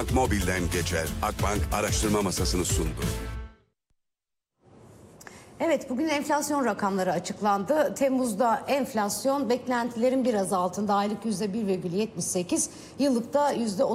Mobilden geçer. Akbank araştırma masasını sundu. Evet, bugün enflasyon rakamları açıklandı. Temmuz'da enflasyon beklentilerin biraz altında, aylık %1,78, yıllıkta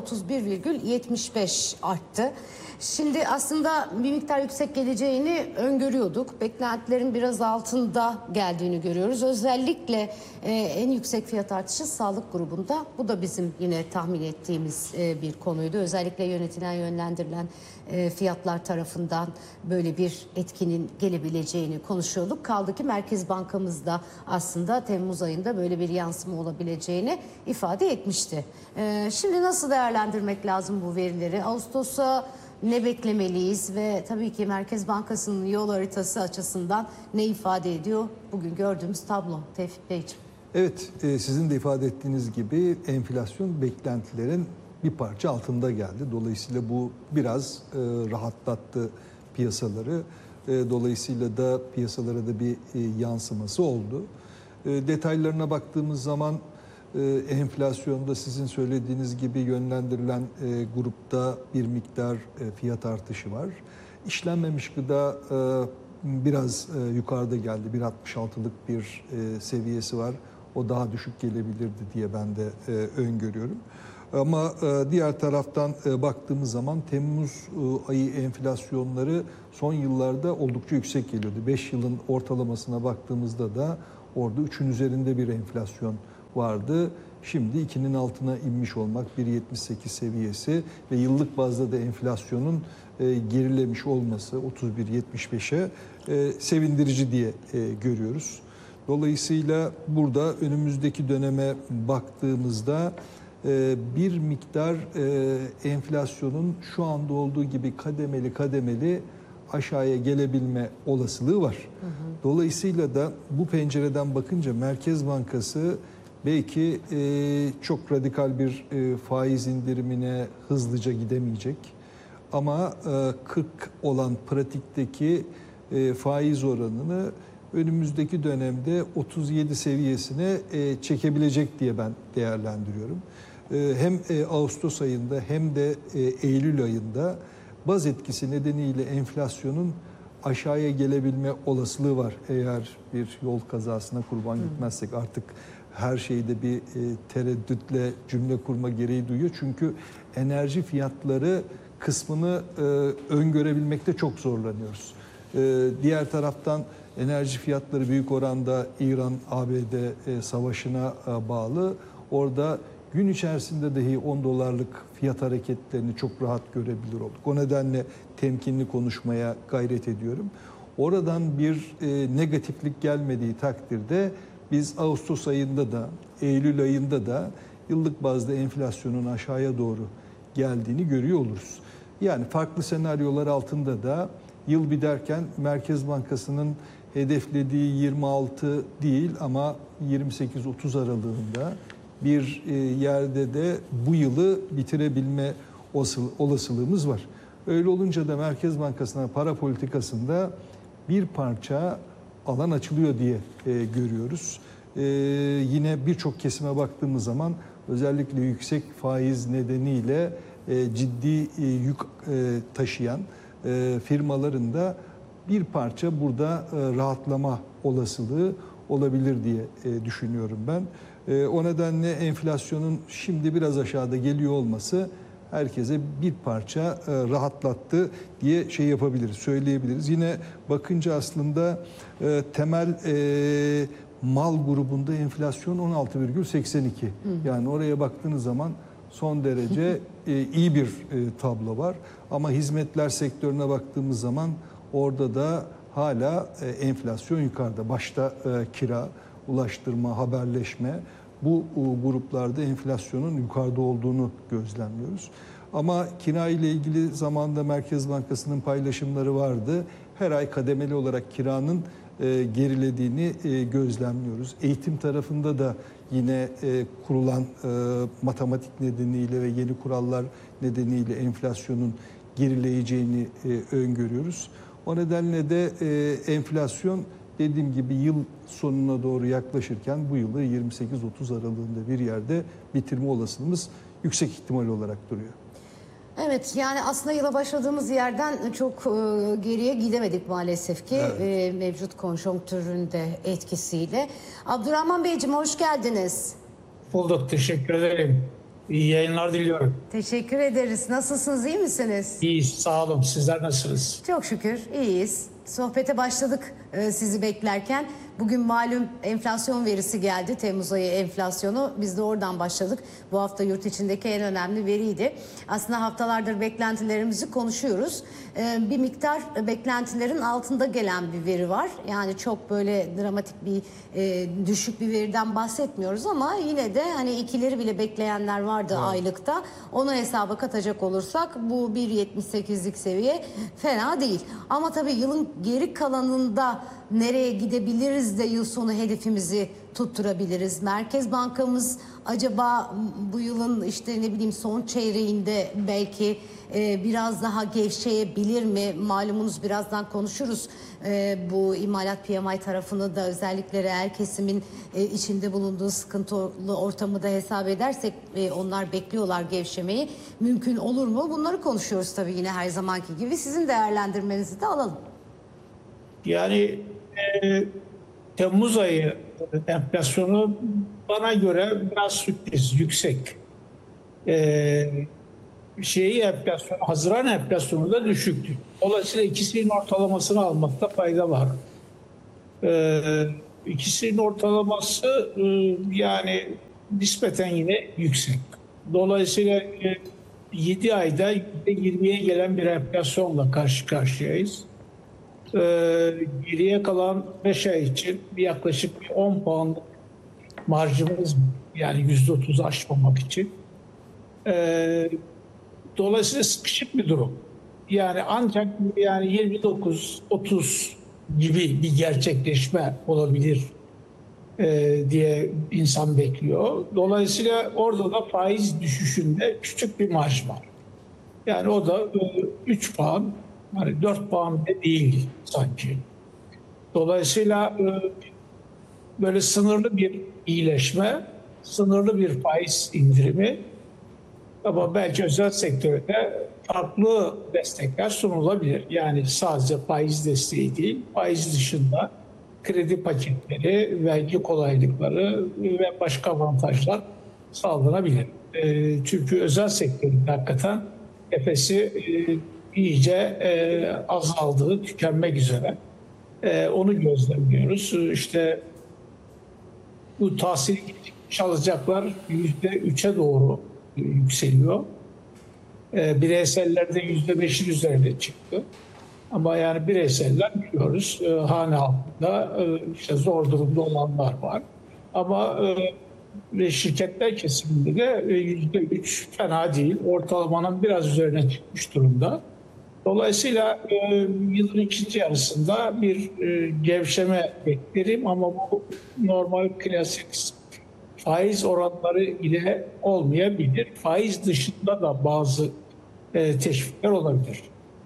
%31,75 arttı. Şimdi aslında bir miktar yüksek geleceğini öngörüyorduk. Beklentilerin biraz altında geldiğini görüyoruz. Özellikle en yüksek fiyat artışı sağlık grubunda. Bu da bizim yine tahmin ettiğimiz bir konuydu. Özellikle yönetilen, yönlendirilen fiyatlar tarafından böyle bir etkinin gelebileceğini konuşuyorduk. Kaldı ki Merkez Bankamız da aslında Temmuz ayında böyle bir yansıma olabileceğini ifade etmişti. Şimdi nasıl değerlendirmek lazım bu verileri? Ağustos'a ne beklemeliyiz ve tabii ki Merkez Bankası'nın yol haritası açısından ne ifade ediyor bugün gördüğümüz tablo Tevfik Beyciğim? Evet, sizin de ifade ettiğiniz gibi enflasyon beklentilerin bir parça altında geldi. Dolayısıyla bu biraz rahatlattı piyasaları. Dolayısıyla da piyasalara da bir yansıması oldu. Detaylarına baktığımız zaman enflasyonda sizin söylediğiniz gibi yönlendirilen grupta bir miktar fiyat artışı var. İşlenmemiş gıda biraz yukarıda geldi. 1,66'lık bir seviyesi var. O daha düşük gelebilirdi diye ben de öngörüyorum. Ama diğer taraftan baktığımız zaman Temmuz ayı enflasyonları son yıllarda oldukça yüksek geliyordu. 5 yılın ortalamasına baktığımızda da orada 3'ün üzerinde bir enflasyon vardı. Şimdi 2'nin altına inmiş olmak 1,78 seviyesi ve yıllık bazda da enflasyonun gerilemiş olması 31,75'e sevindirici diye görüyoruz. Dolayısıyla burada önümüzdeki döneme baktığımızda bir miktar enflasyonun şu anda olduğu gibi kademeli aşağıya gelebilme olasılığı var. Dolayısıyla da bu pencereden bakınca Merkez Bankası belki çok radikal bir faiz indirimine hızlıca gidemeyecek. Ama 40 olan pratikteki faiz oranını önümüzdeki dönemde 37 seviyesine çekebilecek diye ben değerlendiriyorum. Hem Ağustos ayında hem de Eylül ayında baz etkisi nedeniyle enflasyonun aşağıya gelebilme olasılığı var. Eğer bir yol kazasına kurban gitmezsek artık her şeyde bir tereddütle cümle kurma gereği duyuyor. Çünkü enerji fiyatları kısmını öngörebilmekte çok zorlanıyoruz. Diğer taraftan enerji fiyatları büyük oranda İran-ABD savaşına bağlı. Orada gün içerisinde dahi 10 dolarlık fiyat hareketlerini çok rahat görebilir olduk. O nedenle temkinli konuşmaya gayret ediyorum. Oradan bir negatiflik gelmediği takdirde biz Ağustos ayında da Eylül ayında da yıllık bazda enflasyonun aşağıya doğru geldiğini görüyor oluruz. Yani farklı senaryolar altında da yıl biterken Merkez Bankası'nın hedeflediği 26 değil ama 28-30 aralığında bir yerde de bu yılı bitirebilme olasılığımız var. Öyle olunca da Merkez Bankası'na para politikasında bir parça alan açılıyor diye görüyoruz. Yine birçok kesime baktığımız zaman özellikle yüksek faiz nedeniyle ciddi yük taşıyan firmaların da bir parça burada rahatlama olasılığı olabilir diye düşünüyorum ben. O nedenle enflasyonun şimdi biraz aşağıda geliyor olması herkese bir parça rahatlattı diye şey yapabiliriz, söyleyebiliriz. Yine bakınca aslında temel mal grubunda enflasyon 16,82. Yani oraya baktığınız zaman son derece iyi bir tablo var. Ama hizmetler sektörüne baktığımız zaman orada da hala enflasyon yukarıda. Başta kira, ulaştırma, haberleşme, bu gruplarda enflasyonun yukarıda olduğunu gözlemliyoruz. Ama kira ile ilgili zamanda Merkez Bankası'nın paylaşımları vardı. Her ay kademeli olarak kiranın gerilediğini gözlemliyoruz. Eğitim tarafında da yine kurulan matematik nedeniyle ve yeni kurallar nedeniyle enflasyonun gerileyeceğini öngörüyoruz. O nedenle de enflasyon dediğim gibi yıl sonuna doğru yaklaşırken bu yılı 28-30 aralığında bir yerde bitirme olasılığımız yüksek ihtimal olarak duruyor. Evet, yani aslında yıla başladığımız yerden çok geriye gidemedik maalesef ki, mevcut konjonktürün de etkisiyle. Abdurrahman Beyciğim, hoş geldiniz. Bulduk. Teşekkür ederim. İyi yayınlar diliyorum. Teşekkür ederiz. Nasılsınız, iyi misiniz? İyi, sağ olun. Sizler nasılsınız? Çok şükür iyiyiz. Sohbete başladık sizi beklerken. Bugün malum enflasyon verisi geldi. Temmuz ayı enflasyonu. Biz de oradan başladık. Bu hafta yurt içindeki en önemli veriydi. Aslında haftalardır beklentilerimizi konuşuyoruz. Bir miktar beklentilerin altında gelen bir veri var. Yani çok böyle dramatik bir düşük bir veriden bahsetmiyoruz ama yine de hani ikileri bile bekleyenler vardı aylıkta. Onu hesaba katacak olursak bu 1.78'lik seviye fena değil. Ama tabii yılın geri kalanında nereye gidebiliriz de yıl sonu hedefimizi tutturabiliriz? Merkez Bankamız acaba bu yılın işte ne bileyim son çeyreğinde belki biraz daha gevşeyebilir mi? Malumunuz birazdan konuşuruz. Bu imalat PMI tarafını da özellikle reel kesimin içinde bulunduğu sıkıntılı ortamı da hesap edersek onlar bekliyorlar gevşemeyi. Mümkün olur mu? Bunları konuşuyoruz tabii yine her zamanki gibi. Sizin değerlendirmenizi de alalım. Yani Temmuz ayı enflasyonu bana göre biraz sürpriz, yüksek. Haziran enflasyonu da düşüktü. Dolayısıyla ikisinin ortalamasını almakta fayda var. İkisinin ortalaması yani nispeten yine yüksek. Dolayısıyla 7 ayda %20'ye gelen bir enflasyonla karşı karşıyayız. Geriye kalan 5 ay için yaklaşık 10 puanlık marjımız var. Yani %30'u aşmamak için. Dolayısıyla sıkışık bir durum. Yani ancak yani 29-30 gibi bir gerçekleşme olabilir diye insan bekliyor. Dolayısıyla orada da faiz düşüşünde küçük bir marj var. Yani o da 3 puan, hani 4 puan bile değil sanki. Dolayısıyla böyle sınırlı bir iyileşme, sınırlı bir faiz indirimi ama belki özel sektörde farklı destekler sunulabilir. Yani sadece faiz desteği değil, faiz dışında kredi paketleri, vergi kolaylıkları ve başka avantajlar sağlanabilir. Çünkü özel sektörün hakikaten nefesi iyice azaldığı, tükenmek üzere. Onu gözlemliyoruz. İşte bu tahsil alacaklar %3'e doğru yükseliyor. Bireysellerde %5'in üzerinde çıktı. Ama yani bireyseller biliyoruz hane halkında işte zor durumda olanlar var. Ama şirketler kesiminde de %3 fena değil. Ortalamanın biraz üzerine çıkmış durumda. Dolayısıyla yılın ikinci yarısında bir gevşeme beklerim ama bu normal klasik faiz oranları ile olmayabilir. Faiz dışında da bazı teşvikler olabilir.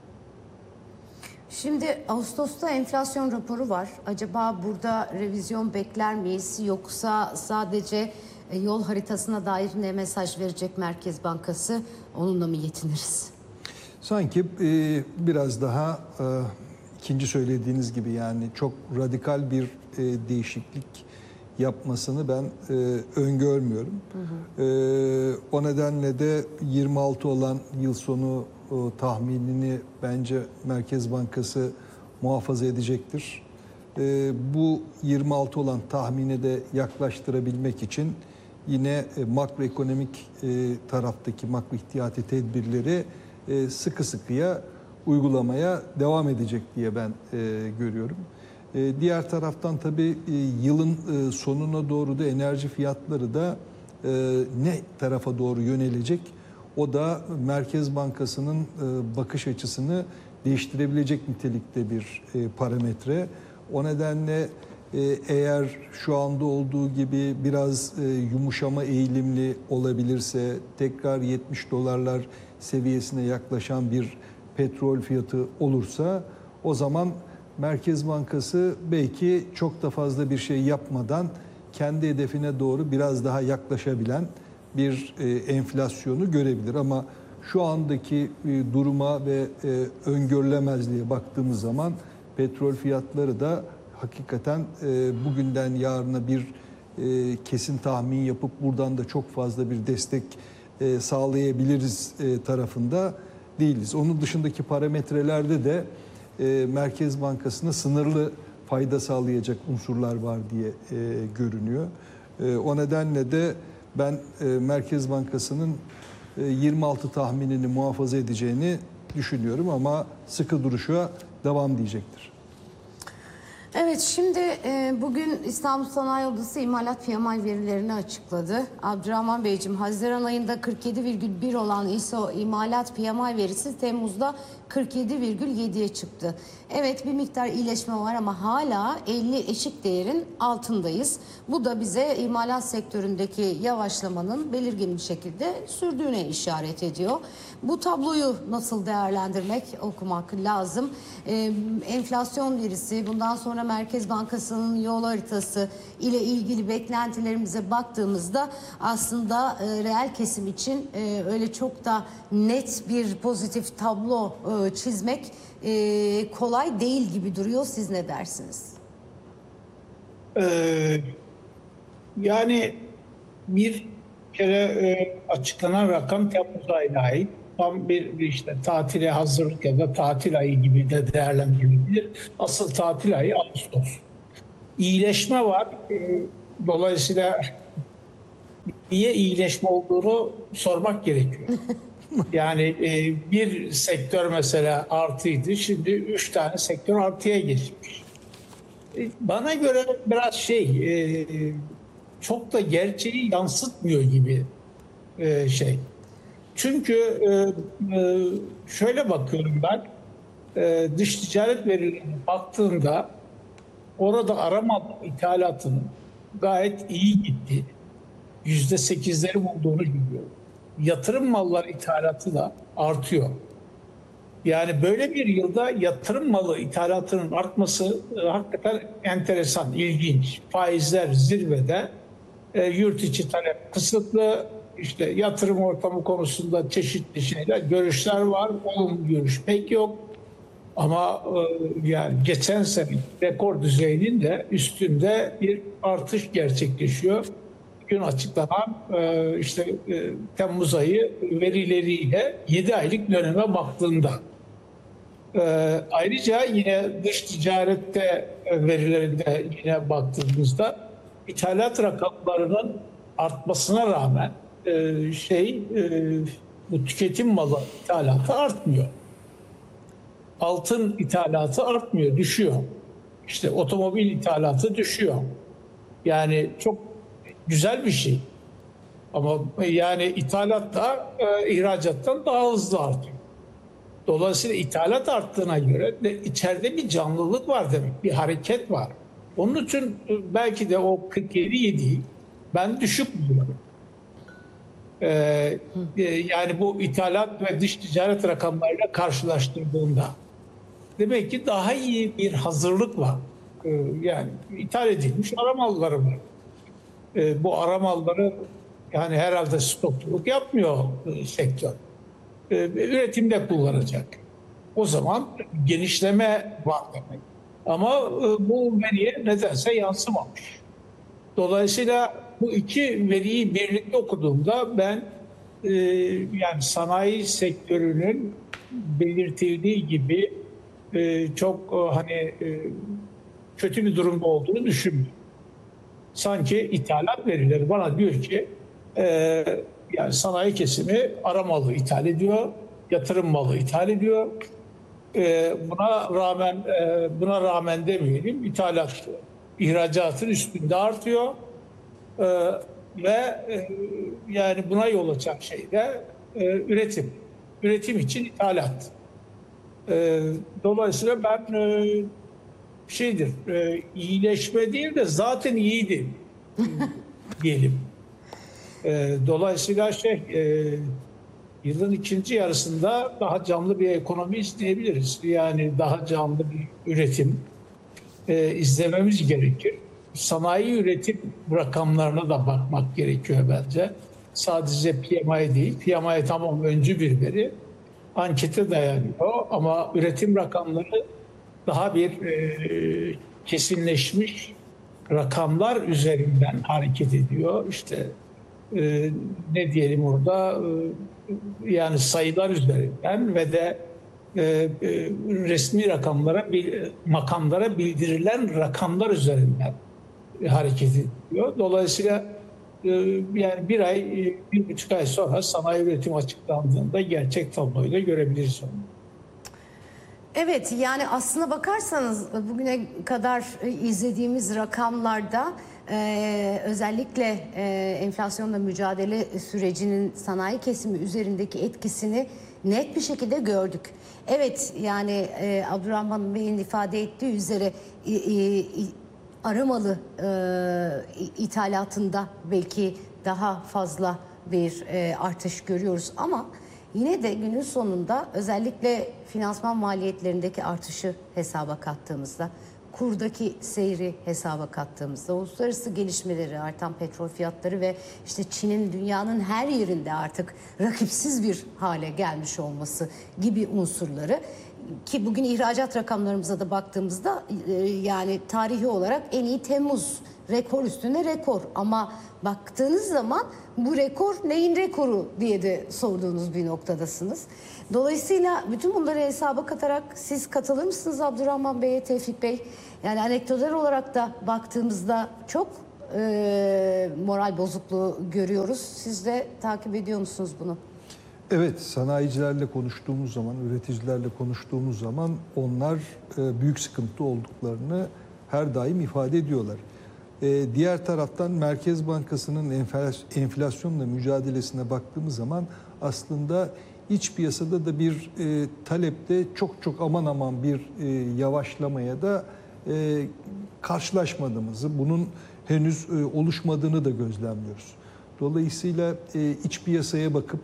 Şimdi Ağustos'ta enflasyon raporu var. Acaba burada revizyon bekler miyiz yoksa sadece yol haritasına dair ne mesaj verecek Merkez Bankası, onunla mı yetiniriz? Sanki biraz daha ikinci söylediğiniz gibi yani çok radikal bir değişiklik yapmasını ben öngörmüyorum. O nedenle de 26 olan yıl sonu tahminini bence Merkez Bankası muhafaza edecektir. Bu 26 olan tahmine de yaklaştırabilmek için yine makroekonomik taraftaki makro ihtiyati tedbirleri sıkı sıkıya uygulamaya devam edecek diye ben görüyorum. Diğer taraftan tabii yılın sonuna doğru da enerji fiyatları da ne tarafa doğru yönelecek? O da Merkez Bankası'nın bakış açısını değiştirebilecek nitelikte bir parametre. O nedenle eğer şu anda olduğu gibi biraz yumuşama eğilimli olabilirse, tekrar 70 dolarlar seviyesine yaklaşan bir petrol fiyatı olursa, o zaman Merkez Bankası belki çok da fazla bir şey yapmadan kendi hedefine doğru biraz daha yaklaşabilen bir enflasyonu görebilir. Ama şu andaki duruma ve öngörülemezliğe baktığımız zaman petrol fiyatları da hakikaten bugünden yarına bir kesin tahmin yapıp buradan da çok fazla bir destek sağlayabiliriz tarafında değiliz. Onun dışındaki parametrelerde de Merkez Bankası'na sınırlı fayda sağlayacak unsurlar var diye görünüyor. O nedenle de ben Merkez Bankası'nın 26 tahminini muhafaza edeceğini düşünüyorum ama sıkı duruşa devam diyecektir. Evet, şimdi bugün İstanbul Sanayi Odası imalat PMI verilerini açıkladı. Abdurrahman Beyciğim, Haziran ayında 47,1 olan ISO imalat PMI verisi Temmuz'da 47,7'ye çıktı. Evet, bir miktar iyileşme var ama hala 50 eşik değerin altındayız. Bu da bize imalat sektöründeki yavaşlamanın belirgin bir şekilde sürdüğüne işaret ediyor. Bu tabloyu nasıl değerlendirmek, okumak lazım? Enflasyon verisi, bundan sonra Merkez Bankası'nın yol haritası ile ilgili beklentilerimize baktığımızda aslında reel kesim için öyle çok da net bir pozitif tablo çizmek kolay değil gibi duruyor. Siz ne dersiniz? Yani bir kere açıklanan rakam Temmuz ayına ait. Tam bir işte tatile hazırlık ya da tatil ayı gibi de değerlendirilebilir. Asıl tatil ayı Ağustos. İyileşme var. Dolayısıyla niye iyileşme olduğunu sormak gerekiyor. Yani bir sektör mesela artıydı. Şimdi 3 tane sektör artıya geçmiş. Bana göre biraz çok da gerçeği yansıtmıyor gibi şey. Çünkü şöyle bakıyorum ben, dış ticaret verilerine baktığımda orada arama ithalatının gayet iyi gitti. %8'leri bulduğunu görüyorum. Yatırım malları ithalatı da artıyor. Yani böyle bir yılda yatırım malı ithalatının artması hakikaten enteresan, ilginç. Faizler zirvede, yurt içi talep kısıtlı, işte yatırım ortamı konusunda çeşitli şeyler, görüşler var. Olumlu görüş pek yok. Ama yani geçen sene rekor düzeyinin de üstünde bir artış gerçekleşiyor. Bugün açıklanan Temmuz ayı verileriyle 7 aylık döneme baktığında. Ayrıca yine dış ticarette verilerinde yine baktığımızda ithalat rakamlarının artmasına rağmen bu tüketim malı ithalatı artmıyor. Altın ithalatı artmıyor, düşüyor. İşte otomobil ithalatı düşüyor. Yani çok güzel bir şey. Ama yani ithalat da ihracattan daha hızlı artıyor. Dolayısıyla ithalat arttığına göre de içeride bir canlılık var demek, bir hareket var. Onun için belki de o 47-7'yi ben düşük buluyorum. Yani bu ithalat ve dış ticaret rakamlarıyla karşılaştırdığında demek ki daha iyi bir hazırlık var. Yani ithal edilmiş ara malları var. Bu ara malları yani herhalde stokluluk yapmıyor sektör. Üretimde kullanacak. O zaman genişleme var demek. Ama bu veriye nedense yansımamış. Dolayısıyla bu iki veriyi birlikte okuduğumda ben yani sanayi sektörünün belirtildiği gibi çok kötü bir durumda olduğunu düşünmüyorum. Sanki ithalat verileri bana diyor ki yani sanayi kesimi ara malı ithal ediyor, yatırım malı ithal ediyor. Buna rağmen demeyelim, ithalat ihracatın üstünde artıyor ve yani buna yol açan şey de üretim. Üretim için ithalat. Dolayısıyla ben iyileşme değil de zaten iyiydi diyelim. Dolayısıyla yılın ikinci yarısında daha canlı bir ekonomi isteyebiliriz. Yani daha canlı bir üretim izlememiz gerekir. Sanayi üretim rakamlarına da bakmak gerekiyor bence. sadece PMI değil, PMI tamam öncü bir veri, ankete dayanıyor ama üretim rakamları daha bir kesinleşmiş rakamlar üzerinden hareket ediyor. İşte ne diyelim orada, yani sayılar üzerinden ve de resmi makamlara bildirilen rakamlar üzerinden hareket ediyor. Dolayısıyla yani bir ay, 1,5 ay sonra sanayi üretim açıklandığında gerçek tabloyu da görebiliriz onu. Evet, yani aslına bakarsanız bugüne kadar izlediğimiz rakamlarda özellikle enflasyonla mücadele sürecinin sanayi kesimi üzerindeki etkisini net bir şekilde gördük. Evet, yani Abdurrahman Bey'in ifade ettiği üzere aramalı ithalatında belki daha fazla bir artış görüyoruz ama yine de günün sonunda özellikle finansman maliyetlerindeki artışı hesaba kattığımızda, kurdaki seyri hesaba kattığımızda, uluslararası gelişmeleri, artan petrol fiyatları ve işte Çin'in dünyanın her yerinde artık rakipsiz bir hale gelmiş olması gibi unsurları, ki bugün ihracat rakamlarımıza da baktığımızda yani tarihi olarak en iyi Temmuz, rekor üstüne rekor, ama baktığınız zaman bu rekor neyin rekoru diye de sorduğunuz bir noktadasınız. Dolayısıyla bütün bunları hesaba katarak siz katılır mısınız Abdurrahman Bey'e, Tevfik Bey? Yani anekdotal olarak da baktığımızda çok moral bozukluğu görüyoruz. Siz de takip ediyor musunuz bunu? Evet, sanayicilerle konuştuğumuz zaman, üreticilerle konuştuğumuz zaman onlar büyük sıkıntı olduklarını her daim ifade ediyorlar. Diğer taraftan Merkez Bankası'nın enflasyonla mücadelesine baktığımız zaman aslında iç piyasada da bir talepte çok aman aman bir yavaşlamaya da karşılaşmadığımızı, bunun henüz oluşmadığını da gözlemliyoruz. Dolayısıyla iç piyasaya bakıp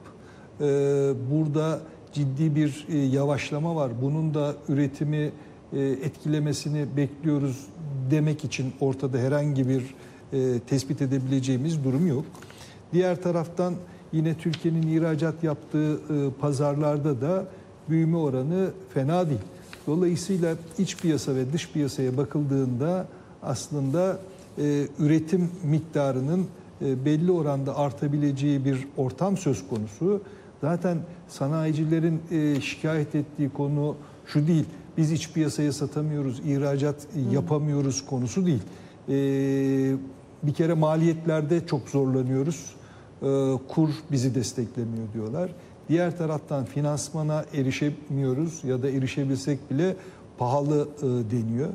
burada ciddi bir yavaşlama var, bunun da üretimi etkilemesini bekliyoruz demek için ortada herhangi bir tespit edebileceğimiz durum yok. Diğer taraftan yine Türkiye'nin ihracat yaptığı pazarlarda da büyüme oranı fena değil. Dolayısıyla iç piyasa ve dış piyasaya bakıldığında aslında üretim miktarının belli oranda artabileceği bir ortam söz konusu. Zaten sanayicilerin şikayet ettiği konu şu değil: biz iç piyasaya satamıyoruz, ihracat yapamıyoruz konusu değil. Bir kere maliyetlerde çok zorlanıyoruz, kur bizi desteklemiyor diyorlar. Diğer taraftan finansmana erişemiyoruz ya da erişebilsek bile pahalı deniyor.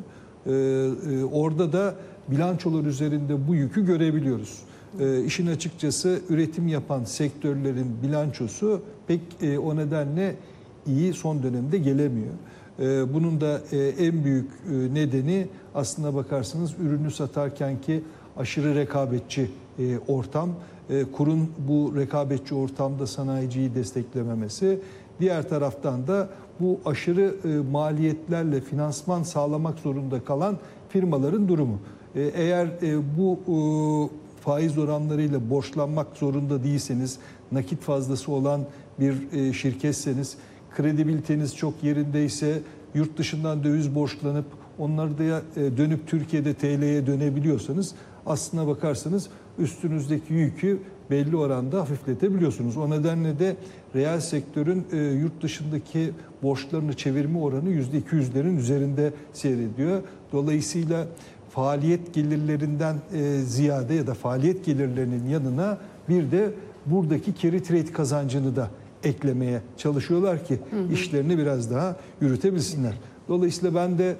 Orada da bilançolar üzerinde bu yükü görebiliyoruz. İşin açıkçası üretim yapan sektörlerin bilançosu pek o nedenle iyi son dönemde gelemiyor. Bunun da en büyük nedeni aslına bakarsanız ürünü satarkenki aşırı rekabetçi ortam. Kurun bu rekabetçi ortamda sanayiciyi desteklememesi. Diğer taraftan da bu aşırı maliyetlerle finansman sağlamak zorunda kalan firmaların durumu. Eğer bu faiz oranlarıyla borçlanmak zorunda değilseniz, nakit fazlası olan bir şirketseniz, kredibiliteniz çok yerindeyse, yurt dışından döviz borçlanıp onları da dönüp Türkiye'de TL'ye dönebiliyorsanız, aslına bakarsanız üstünüzdeki yükü belli oranda hafifletebiliyorsunuz. O nedenle de reel sektörün yurt dışındaki borçlarını çevirme oranı %200'lerin üzerinde seyrediyor. Dolayısıyla faaliyet gelirlerinden ziyade ya da faaliyet gelirlerinin yanına bir de buradaki carry trade kazancını da eklemeye çalışıyorlar ki işlerini biraz daha yürütebilsinler. Dolayısıyla ben de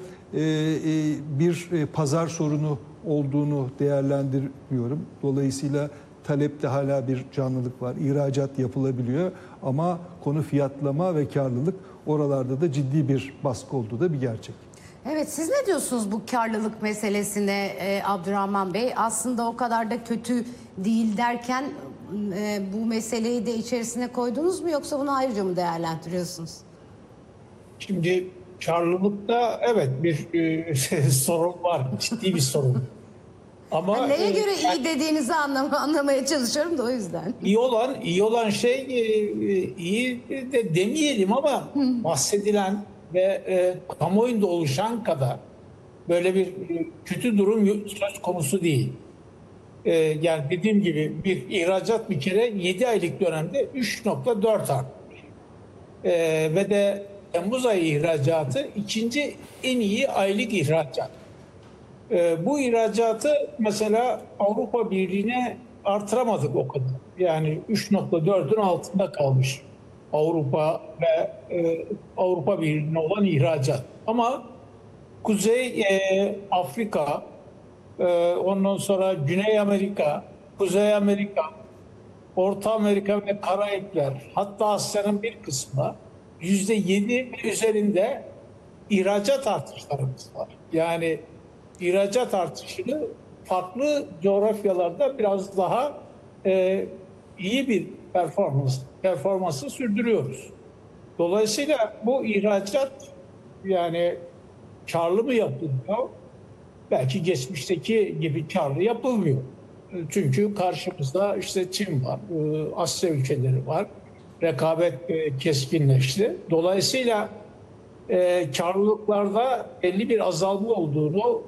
bir pazar sorunu olduğunu değerlendirmiyorum. Dolayısıyla talepte hala bir canlılık var. İhracat yapılabiliyor ama konu fiyatlama ve karlılık, oralarda da ciddi bir baskı olduğu da bir gerçek. Evet, siz ne diyorsunuz bu karlılık meselesine Abdurrahman Bey? Aslında o kadar da kötü değil derken bu meseleyi de içerisine koydunuz mu, yoksa bunu ayrıca mı değerlendiriyorsunuz? Şimdi karlılıkta evet bir sorun var, ciddi bir sorun. Ama Neye göre iyi dediğinizi anlamaya çalışıyorum da o yüzden. iyi olan şey iyi de demeyelim ama bahsedilen ve kamuoyunda oluşan kadar böyle bir kötü durum söz konusu değil. Yani dediğim gibi bir ihracat bir kere 7 aylık dönemde 3,4 artmış. Ve de Temmuz ayı ihracatı ikinci en iyi aylık ihracat. Bu ihracatı mesela Avrupa Birliği'ne artıramadık o kadar. Yani 3,4'ün altında kalmış Avrupa ve Avrupa Birliği'ne olan ihracat. Ama Kuzey Afrika, ondan sonra Güney Amerika, Kuzey Amerika, Orta Amerika ve Karayipler, hatta Asya'nın bir kısmı %7 üzerinde ihracat artışlarımız var. Yani ihracat artışını farklı coğrafyalarda biraz daha iyi bir performansı sürdürüyoruz. Dolayısıyla bu ihracat yani karlı mı yapılıyor? Belki geçmişteki gibi karlı yapılmıyor. Çünkü karşımızda işte Çin var, Asya ülkeleri var. Rekabet keskinleşti. Dolayısıyla karlılıklarda belli bir azalma olduğunu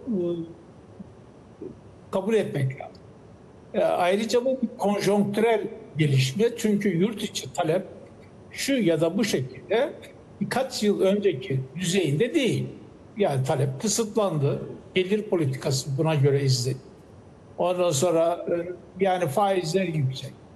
kabul etmek lazım. Ayrıca bu bir konjonktürel gelişme. Çünkü yurt içi talep şu ya da bu şekilde birkaç yıl önceki düzeyinde değil. Yani talep kısıtlandı. Gelir politikası buna göre izledi. Ondan sonra yani faizler yüksek.